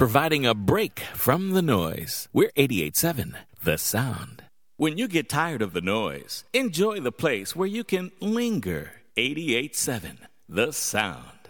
providing a break from the noise. We're 88.7 The Sound. When you get tired of the noise, enjoy the place where you can linger. 88.7 The Sound.